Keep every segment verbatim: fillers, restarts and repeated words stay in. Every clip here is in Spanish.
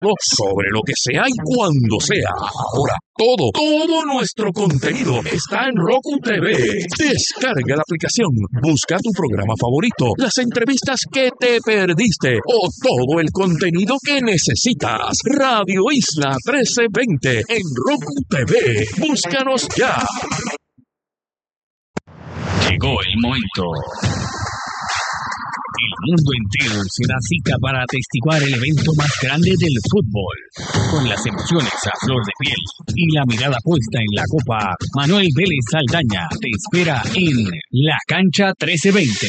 sobre lo que sea y cuando sea. Ahora, todo, todo nuestro contenido está en Roku T V. Descarga la aplicación, busca tu programa favorito, las entrevistas que te perdiste o todo el contenido que necesitas. Radio Isla trece veinte en Roku T V. Búscanos ya. Llegó el momento. El mundo entero se da cita para atestiguar el evento más grande del fútbol. Con las emociones a flor de piel y la mirada puesta en la copa, Manuel Vélez Saldaña te espera en La Cancha trece veinte.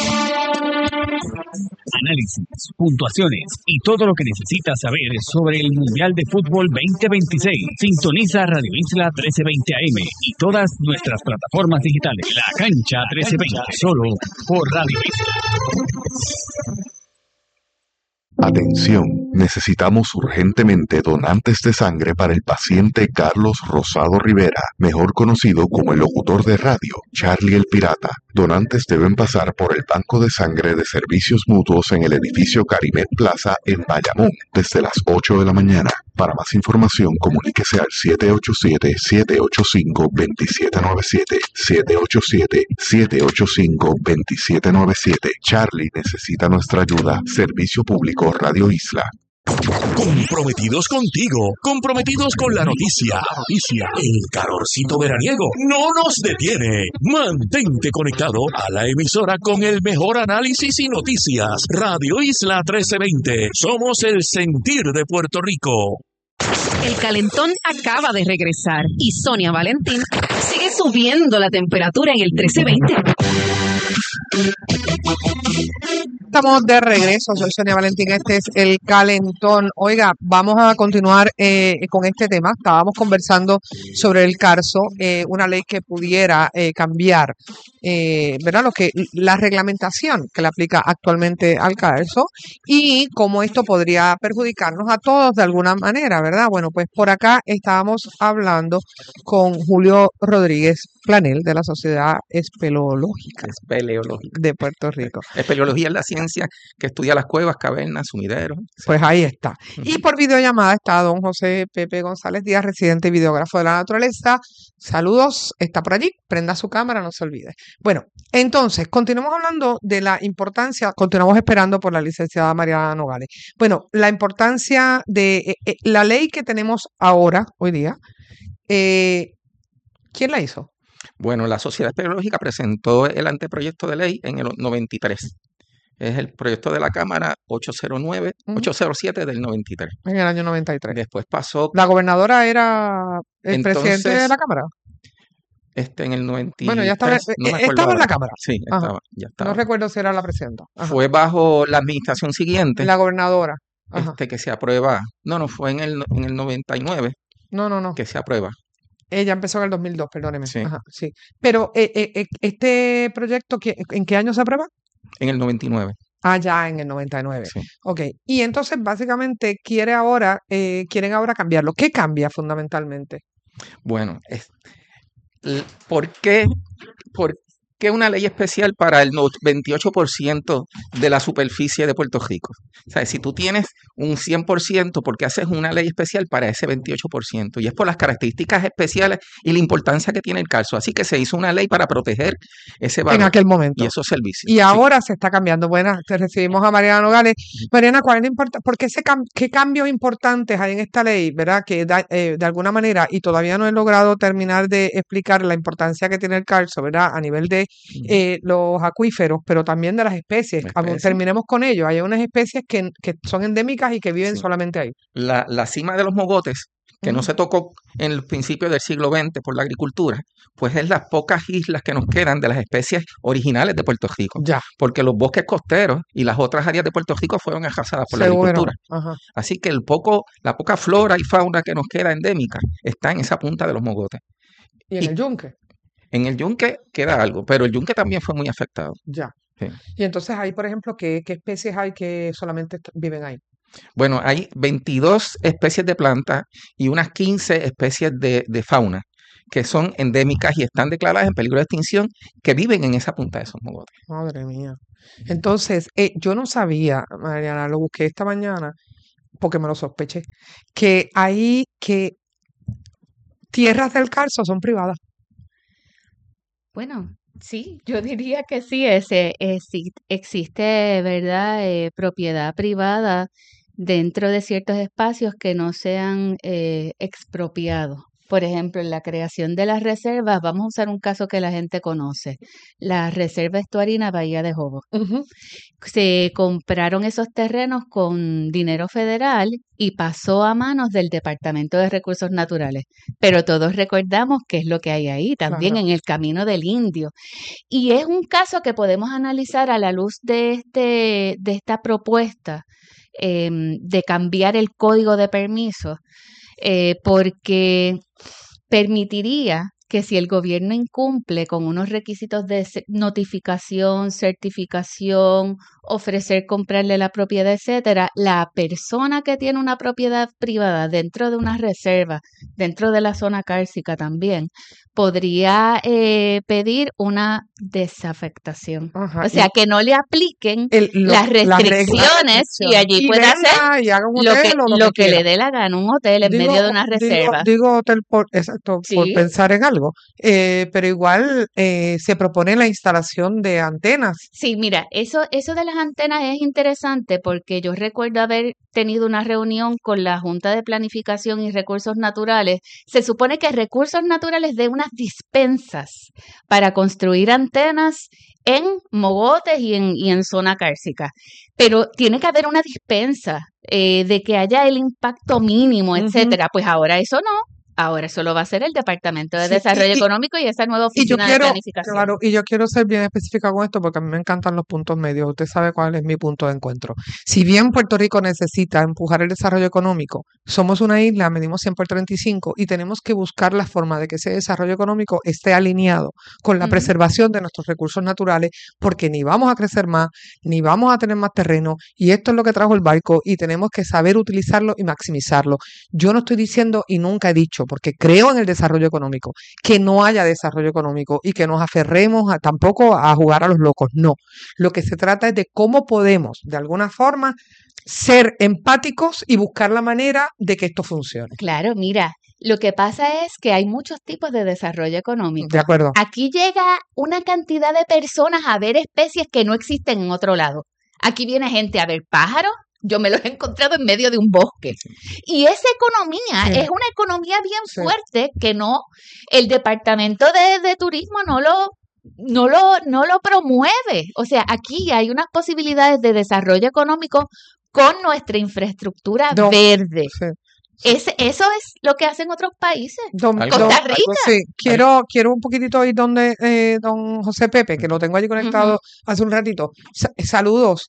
Análisis, puntuaciones y todo lo que necesitas saber sobre el Mundial de Fútbol veinte veintiséis. Sintoniza Radio Isla trece veinte A M y todas nuestras plataformas digitales. La Cancha trece veinte, solo por Radio Isla. Atención, necesitamos urgentemente donantes de sangre para el paciente Carlos Rosado Rivera, mejor conocido como el locutor de radio, Charlie el Pirata. Donantes deben pasar por el banco de sangre de servicios mutuos en el edificio Carimet Plaza en Bayamón desde las ocho de la mañana. Para más información, comuníquese al siete ocho siete, siete ocho cinco, dos siete nueve siete, siete ocho siete, siete ocho cinco, dos siete nueve siete. Charlie necesita nuestra ayuda. Servicio Público Radio Isla. Comprometidos contigo, comprometidos con la noticia. Noticia. El calorcito veraniego no nos detiene. Mantente conectado a la emisora con el mejor análisis y noticias. Radio Isla trece veinte. Somos el sentir de Puerto Rico. El calentón acaba de regresar y Sonia Valentín sigue subiendo la temperatura en el trece veinte. Estamos de regreso, soy Sonia Valentín, este es el calentón. Oiga, vamos a continuar eh, con este tema. Estábamos conversando sobre el CARSO, eh, una ley que pudiera eh, cambiar, eh, ¿verdad? Lo que, la reglamentación que le aplica actualmente al CARSO y cómo esto podría perjudicarnos a todos de alguna manera, ¿verdad? Bueno, pues por acá estábamos hablando con Julio Rodríguez Planel de la Sociedad Espeleológica Espeleológica de Puerto Rico. Espeleología es la ciencia que estudia las cuevas, cavernas, sumideros. Pues ahí está. Y por videollamada está don José Pepe González Díaz, residente y videógrafo de la naturaleza. Saludos, está por allí, prenda su cámara, no se olvide. Bueno, entonces, continuamos hablando de la importancia, continuamos esperando por la licenciada Mariana Nogales. Bueno, la importancia de eh, eh, la ley que tenemos ahora, hoy día, eh, ¿quién la hizo? Bueno, la Sociedad Espeleológica presentó el anteproyecto de ley en el noventa y tres. Es el proyecto de la Cámara ochocientos nueve, Ujú. ochocientos siete del noventa y tres. En el año noventa y tres. Después pasó La gobernadora era el Entonces, presidente de la Cámara. este en el noventa y tres. Bueno, ya estaba, no eh, me acuerdo estaba en ahora. la Cámara. Sí, Ajá. estaba, ya estaba. No recuerdo si era la presidenta. Ajá. Fue bajo la administración siguiente La gobernadora. Ajá. este, que se aprueba. No, no, fue en el, en el noventa y nueve No, no, no. que se aprueba. Ella empezó en el dos mil dos, perdóneme. Sí. Ajá, sí. Pero eh, eh, eh, este proyecto, ¿qué- ¿en qué año se aprueba? En el noventa y nueve. Ah, ya en el noventa y nueve. Sí. Ok. Y entonces, básicamente, quiere ahora, eh, quieren ahora cambiarlo. ¿Qué cambia fundamentalmente? Bueno, es, l- ¿por qué, por qué una ley especial para el no- veintiocho por ciento de la superficie de Puerto Rico? O sea, si tú tienes un cien por ciento, ¿por qué haces una ley especial para ese veintiocho por ciento? Y es por las características especiales y la importancia que tiene el CARSO. Así que se hizo una ley para proteger ese En valor aquel momento. y esos servicios. Y Sí. ahora se está cambiando. Buenas, te recibimos a Mariana Nogales. Mariana, ¿cuál es la import- ¿por qué, ese cam- qué cambios importantes hay en esta ley, verdad? Que da- eh, de alguna manera, y todavía no he logrado terminar de explicar la importancia que tiene el CARSO, ¿verdad? A nivel de eh, los acuíferos, pero también de las especies. Las Abu- especies. Terminemos con ello. Hay unas especies que, que son endémicas y que viven Sí. solamente ahí. La, la cima de los mogotes, que no Ujú. se tocó en el principio del siglo veinte por la agricultura, pues es las pocas islas que nos quedan de las especies originales de Puerto Rico. Ya, Porque los bosques costeros y las otras áreas de Puerto Rico fueron arrasadas por la seguro. agricultura. Ajá. Así que el poco, la poca flora y fauna que nos queda endémica está en esa punta de los mogotes. Y en Y- el yunque, En el yunque queda algo, pero el yunque también fue muy afectado. ya. Sí. Y entonces ahí, por ejemplo, ¿qué, qué especies hay que solamente est- viven ahí? Bueno, hay veintidós especies de plantas y unas quince especies de, de fauna que son endémicas y están declaradas en peligro de extinción, que viven en esa punta de esos mogotes. Madre mía. Entonces, eh, yo no sabía, Mariana, lo busqué esta mañana, porque me lo sospeché, que hay que tierras del Carso son privadas. Bueno, sí, yo diría que sí, ese, exi- existe, ¿verdad? Eh, propiedad privada dentro de ciertos espacios que no sean eh, expropiados. Por ejemplo, en la creación de las reservas, vamos a usar un caso que la gente conoce, la Reserva Estuarina Bahía de Jobo. Ujú. Se compraron esos terrenos con dinero federal y pasó a manos del Departamento de Recursos Naturales. Pero todos recordamos qué es lo que hay ahí, también Claro. en el Camino del Indio. Y es un caso que podemos analizar a la luz de, este, de esta propuesta em, de cambiar el código de permisos, eh, porque permitiría que si el gobierno incumple con unos requisitos de ce- notificación, certificación, ofrecer comprarle la propiedad, etcétera, la persona que tiene una propiedad privada dentro de una reserva, dentro de la zona cárcica también, podría eh, pedir una desafectación. Ajá, O sea, y que no le apliquen el, lo- las las reglas, restricciones y allí y puede hacer venda y haga un lo que, hotel o lo lo que que quiera. le dé la gana, un hotel en Digo, medio de una digo, reserva. digo hotel por, exacto, por Sí, pensar en algo, eh, pero igual eh, se propone la instalación de antenas. sí, mira, eso, eso de las antenas es interesante porque yo recuerdo haber tenido una reunión con la Junta de Planificación y Recursos Naturales. Se supone que Recursos Naturales dé unas dispensas para construir antenas en mogotes y en, y en zona cárcica, pero tiene que haber una dispensa eh, de que haya el impacto mínimo, Ujú. etcétera. Pues ahora eso no. Ahora eso lo va a hacer el Departamento de Sí, Desarrollo y, y, Económico y esa nueva y yo oficina de quiero, planificación. claro, y yo quiero ser bien específica con esto porque a mí me encantan los puntos medios. Usted sabe cuál es mi punto de encuentro. Si bien Puerto Rico necesita empujar el desarrollo económico, somos una isla, medimos cien por treinta y cinco y tenemos que buscar la forma de que ese desarrollo económico esté alineado con la Ujú. preservación de nuestros recursos naturales, porque ni vamos a crecer más, ni vamos a tener más terreno, y esto es lo que trajo el barco y tenemos que saber utilizarlo y maximizarlo. Yo no estoy diciendo y nunca he dicho, porque creo en el desarrollo económico, que no haya desarrollo económico y que nos aferremos a, tampoco a jugar a los locos. No, lo que se trata es de cómo podemos, de alguna forma, ser empáticos y buscar la manera de que esto funcione. Claro, mira, lo que pasa es que hay muchos tipos de desarrollo De económico. acuerdo. Aquí llega una cantidad de personas a ver especies que no existen en otro lado. Aquí viene gente a ver pájaros. Yo me los he encontrado en medio de un bosque. Y esa economía Sí, es una economía bien sí. fuerte que no, el Departamento de, de Turismo no lo, no lo, no lo promueve. O sea, aquí hay unas posibilidades de desarrollo económico con nuestra infraestructura Don, verde. sí. Ese, eso es lo que hacen otros países. Don, Algo, don, Costa Rica. algo, sí, al- quiero, quiero un poquitito oír donde eh, don José Pepe, que lo tengo allí Ujú. conectado hace un ratito. Sa- saludos.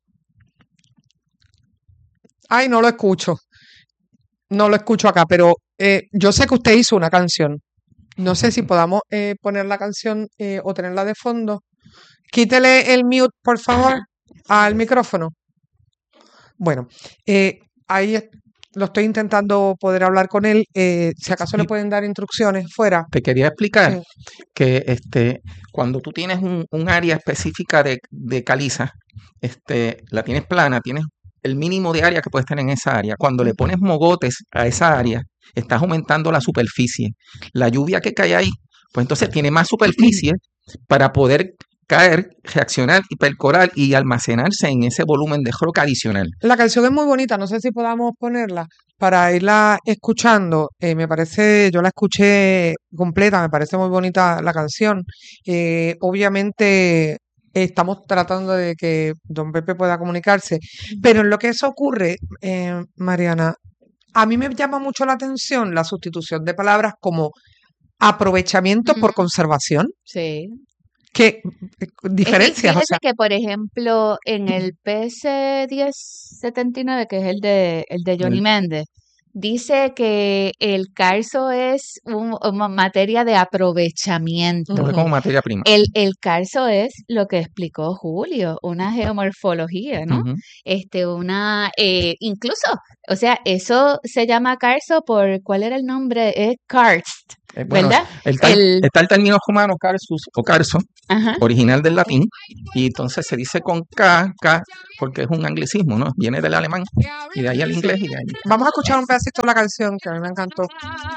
Ay, no lo escucho. No lo escucho acá, pero eh, yo sé que usted hizo una canción. No sé si podamos eh, poner la canción eh, o tenerla de fondo. Quítele el mute, por favor, al micrófono. Bueno, eh, ahí es- lo estoy intentando poder hablar con él. eh, si acaso le Sí, pueden dar instrucciones fuera. te quería explicar Sí. que este, cuando tú tienes un, un área específica de, de caliza, este, la tienes plana, tienes el mínimo de área que puedes tener en esa área. Cuando le Ujú. pones mogotes a esa área, estás aumentando la superficie. La lluvia que cae ahí, pues entonces tiene más superficie para poder caer, reaccionar y percorar y almacenarse en ese volumen de roca adicional. La canción es muy bonita, no sé si podamos ponerla para irla escuchando. Eh, me parece, yo la escuché completa, me parece muy bonita la canción. Eh, obviamente estamos tratando de que don Pepe pueda comunicarse, pero en lo que eso ocurre, eh, Mariana, a mí me llama mucho la atención la sustitución de palabras como aprovechamiento por Ujú. conservación, Sí. que eh, Es que diferencias, o fíjese sea, que, por ejemplo, en el P S diez setenta y nueve, que es el de, el de Johnny El- Méndez, dice que el carso es un- una materia de aprovechamiento. Lo ve ujú, como materia prima. El, el carso es lo que explicó Julio, una geomorfología, ¿no? Ujú. Este, una, eh, incluso, o sea, eso se llama carso por, ¿cuál era el nombre? Es karst. Eh, bueno, ¿verdad? el tal- El- está el término romano carsus o carso, Ajá. original del latín, y entonces se dice con K, K, porque es un anglicismo, ¿no? Viene del alemán, y de ahí al inglés, y de ahí. Vamos a escuchar un pedacito de la canción que a mí me encantó.